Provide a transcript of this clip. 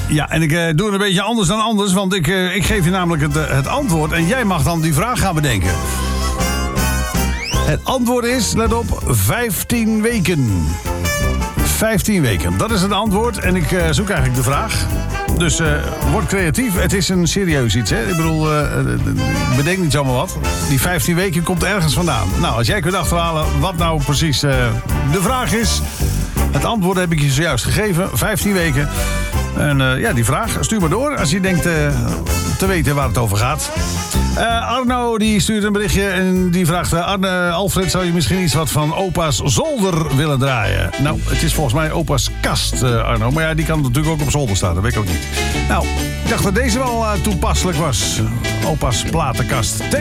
Ja, en ik doe het een beetje anders dan anders, want ik geef je namelijk het antwoord en jij mag dan die vraag gaan bedenken. Het antwoord is, let op, 15 weken. 15 weken, dat is het antwoord en ik zoek eigenlijk de vraag. Dus word creatief, het is een serieus iets, hè? Ik bedoel, bedenk niet zomaar wat. Die 15 weken komt ergens vandaan. Nou, als jij kunt achterhalen wat nou precies de vraag is. Het antwoord heb ik je zojuist gegeven, 15 weken. En die vraag, stuur maar door als je denkt te weten waar het over gaat. Arno die stuurt een berichtje en die vraagt... Alfred, zou je misschien iets wat van opa's zolder willen draaien? Nou, het is volgens mij opa's kast, Arno. Maar ja, die kan natuurlijk ook op zolder staan, dat weet ik ook niet. Nou, ik dacht dat deze wel toepasselijk was. Opa's platenkast.